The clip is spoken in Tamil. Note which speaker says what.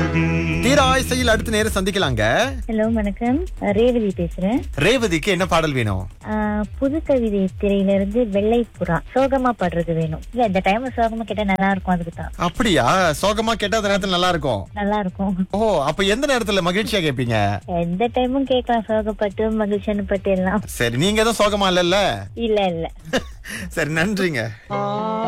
Speaker 1: தீராய்சையில் அடுத்த நேரம் சந்திக்கலாங்க.
Speaker 2: ஹலோ வணக்கம், ரேவதி பேசுறேன்.
Speaker 1: ரேவதிக்கு என்ன பாடல் வேணும்?
Speaker 2: புது கவிதை திரையிலிருந்து வெள்ளை புறா சோகமா பாடுறது வேணும். இல்ல இந்த டைம் சோகமா கேட்டா நல்லா இருக்கும், அதுக்கு தான்.
Speaker 1: அப்படியா? சோகமா கேட்டா அந்த நேரத்துல நல்லா இருக்கும்.
Speaker 2: நல்லா இருக்கும்.
Speaker 1: ஓ, அப்ப எந்த நேரத்துல மகிழ்ச்சியா கேப்பீங்க?
Speaker 2: எந்த டைமும் கேட்கலாம், சோகப்பட்டு மகிழ்ச்சியான பட்டு எல்லாம்.
Speaker 1: சரி, நீங்க எதுவும் சோகமா இல்லல்ல?
Speaker 2: இல்ல இல்ல.
Speaker 1: சரி, நன்றிங்க.